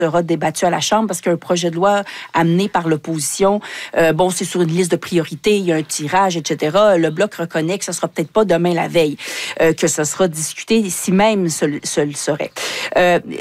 sera débattu à la Chambre parce qu'un projet de loi amené par l'opposition, c'est sur une liste de priorités, il y a un tirage, etc. Le Bloc reconnaît que ce sera peut-être pas demain la veille que ce sera discuté, si même ce le serait.